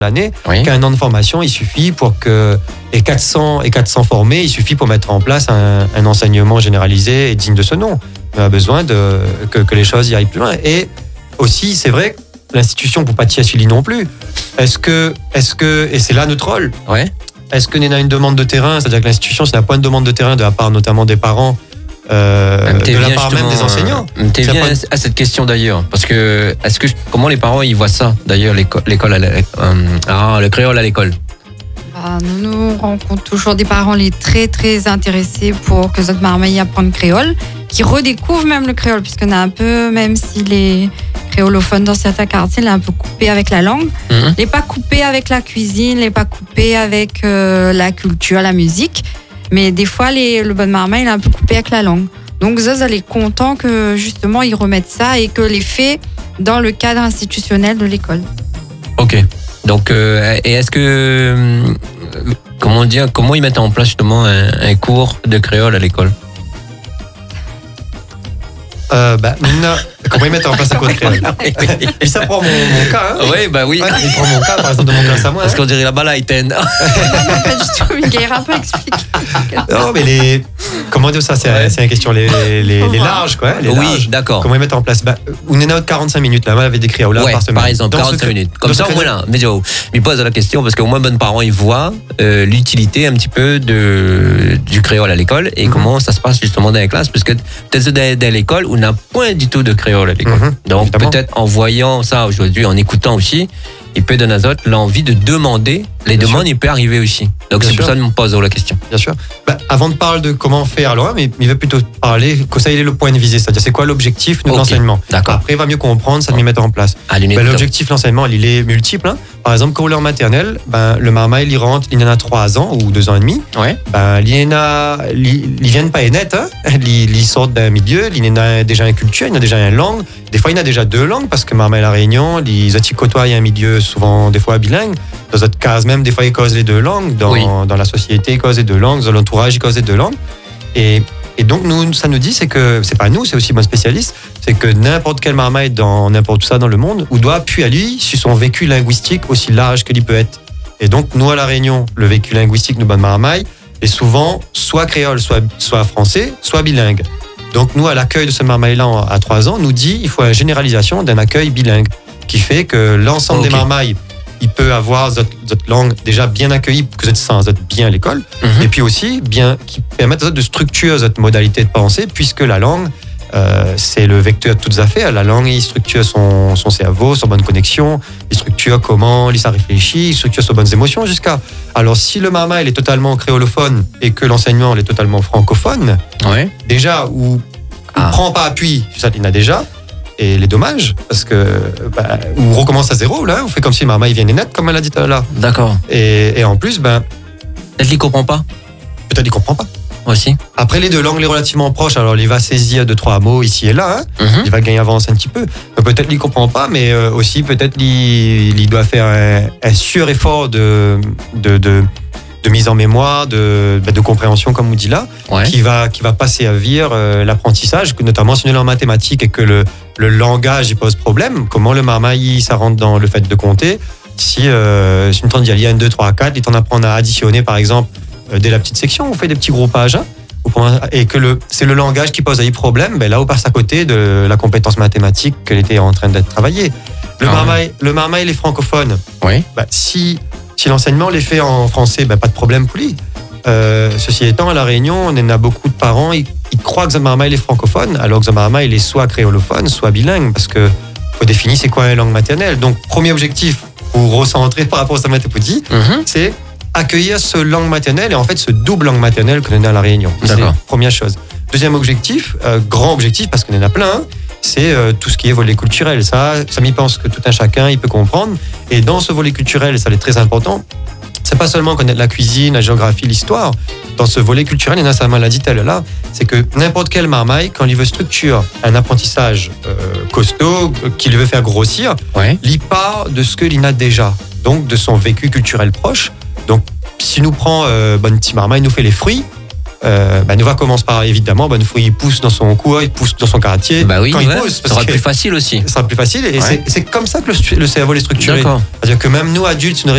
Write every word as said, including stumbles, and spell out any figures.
l'année, Oui. qu'un an de formation, il suffit pour que, et quatre cents, et quatre cents formés, il suffit pour mettre en place un, un enseignement généralisé et digne de ce nom. On a besoin de, que, que les choses y aillent plus loin. Et aussi, c'est vrai, l'institution, pour pas tirer sur lui non plus, est-ce que, est-ce que, et c'est là notre rôle, Ouais. est-ce que nous avons une demande de terrain, c'est-à-dire que l'institution, s'il n'y a pas une demande de terrain de la part notamment des parents, euh, de la part même des enseignants. Tu C'est viens pas- à cette question d'ailleurs, parce que est-ce que comment les parents ils voient ça d'ailleurs l'école, l'école à la- euh, ah, le créole à l'école. Bah, nous, nous rencontrons toujours des parents les très très intéressés pour que notre marmaille apprenne créole, qui redécouvrent même le créole, puisqu'on a un peu, même s'il est créolophone dans certains quartiers, il est un peu coupé avec la langue. Mhm. Il n'est pas coupé avec la cuisine, il n'est pas coupé avec euh, la culture, la musique. Mais des fois, les, le bon marmaille, il est un peu coupé avec la langue. Donc, Zoz, elle est content que justement, ils remettent ça et que les faits dans le cadre institutionnel de l'école. Ok. Donc euh, et est-ce que euh, comment dire comment ils mettent en place justement un, un cours de créole à l'école? Euh, bah, Nina, comment ils mettent en place un code créole? Et ça prend mon, mon cas, hein? Oui, bah oui. Ouais, il prend mon cas, par exemple, de mon classe à moi. Parce hein. qu'on dirait là-bas là, Iten. Non, pas du tout, Miguel ira pas expliquer. Non, mais les. Comment dire ça? C'est Ouais. c'est une question, les, les, les larges, quoi. Les Oui, larges. d'accord. Comment ils mettent en place? Bah, on est à quarante-cinq minutes, là, on avait décrit au là Ouais, par semaine. par exemple, Dans ce quarante-cinq cré- minutes. Comme dans ça, ce au moins créneau- là, mais je me pose la question parce qu'au moins, bon parents, ils voient euh, l'utilité un petit peu de, du créole à l'école et Mhm. comment ça se passe justement dans les classes. Parce que peut-être dans, dans l'école, on n'a point du tout de créole à l'école. Mhm, Donc, évidemment. peut-être en voyant ça aujourd'hui, en écoutant aussi, il peut donner à autres l'envie de demander. Les Bien demandes, sûr. il peut arriver aussi. Donc, Bien c'est pour sûr. ça que je me pose la question. Bien sûr. Bah, avant de parler de comment faire, alors, mais il va plutôt parler que ça il est le point de visée, c'est-à-dire c'est quoi l'objectif de Ok, l'enseignement. d'accord. Après, il va mieux comprendre, ça de Ouais. les mettre en place. À l'unité. Ben, l'objectif de l'enseignement, il est multiple. hein. Par exemple, quand on est en maternelle, ben, le marmaille, il rentre, il en a trois ans ou deux ans et demi. Ouais. Ben, il en a, il, il vient pas net, hein. il, il sort d'un milieu, il en a déjà une culture, il en a déjà une langue. Des fois, il en a déjà deux langues parce que marmaille la Réunion, les autres côtoient un milieu souvent, des fois bilingue. Dans d'autres cases même, des fois, ils causent les deux langues. Dans, Oui. dans la société, ils causent les deux langues. Dans l'entourage, ils causent les deux langues. Et, et donc, nous, ça nous dit, c'est que, c'est pas nous, c'est aussi mon spécialiste, c'est que n'importe quel marmaille dans n'importe où ça dans le monde, ou doit appuyer à lui sur son vécu linguistique aussi large qu'il peut être. Et donc, nous, à La Réunion, le vécu linguistique de bonne marmaille est souvent soit créole, soit, soit français, soit bilingue. Donc, nous, à l'accueil de ce marmaille-là à trois ans, nous dit il faut une généralisation d'un accueil bilingue qui fait que l'ensemble Ok. des marmailles, il peut avoir cette, cette langue déjà bien accueillie, que vous êtes sans être bien à l'école, Mhm. et puis aussi bien qui permettent de structurer cette modalité de pensée, puisque la langue, euh, c'est le vecteur de toutes affaires. La langue, il structure son, son cerveau, son bonne connexion, il structure comment il ça réfléchit, il structure ses bonnes émotions jusqu'à. Alors, si le marmaille est totalement créolophone et que l'enseignement il est totalement francophone, Ouais. déjà, où Ah. on prend pas appui, ça il en a déjà, et les dommages, parce que bah, on recommence à zéro, là, on fait comme si le marmaille vient net, comme elle a dit tout à l'heure. D'accord. Et, et en plus, ben, Peut-être qu'il comprend pas peut-être il comprend pas. aussi. Après, les deux langues, les relativement proches, alors il va saisir deux, trois mots ici et là, hein. Mhm. Il va gagner avance un petit peu. Mais peut-être qu'il comprend pas, mais euh, aussi peut-être qu'il il doit faire un, un sur-effort de, de, de, de mise en mémoire, de, bah, de compréhension, comme on dit là, Ouais. qui va, qui va passer à vire euh, l'apprentissage, que notamment si on est en mathématiques et que le, le langage il pose problème, comment le marmaille, ça rentre dans le fait de compter. Si, euh, si une tante dit il y a un, deux, trois, quatre, il t'en apprend à additionner, par exemple, euh, dès la petite section, on fait des petits groupages, hein, ou pour- et que le, c'est le langage qui pose un problème, ben là, on passe à côté de la compétence mathématique qu'elle était en train d'être travaillée. Le Ah ouais. marmaille, le marmaille, les francophones, Oui. bah, si, si l'enseignement les fait en français, bah, pas de problème pour lui. Euh, ceci étant, à La Réunion, on en a beaucoup de parents, ils, ils croient que Zamarmaï est francophone, alors que Zamarmaï il est soit créolophone, soit bilingue, parce que faut définir c'est quoi une langue maternelle. Donc, premier objectif, pour recentrer par rapport à ce que Matépouti, Mhm. c'est accueillir ce langue maternelle et en fait ce double langue maternelle que l'on a à La Réunion. C'est D'accord. la première chose. Deuxième objectif, euh, grand objectif, parce qu'on en a plein, hein, c'est euh, tout ce qui est volet culturel. Ça, ça m'y pense que tout un chacun, il peut comprendre. Et dans ce volet culturel, ça c'est très important, c'est pas seulement connaître la cuisine, la géographie, l'histoire. Dans ce volet culturel, il y en a ça l'a dit elle là, c'est que n'importe quel marmaille, quand il veut structurer un apprentissage euh, costaud, euh, qu'il veut faire grossir, Ouais. il part de ce que l'I N A déjà, donc de son vécu culturel proche. Donc, si nous prend euh, bon petit marmaille, il nous fait les fruits, euh, bah, Nova commence par, évidemment, bah, il pousse dans son cours, il pousse dans son quartier. Bah oui, quand ouais, il pousse, ça sera plus facile aussi. Ça sera plus facile. Et Ouais. c'est, c'est comme ça que le, le cerveau est structuré. D'accord. C'est-à-dire que même nous, adultes, une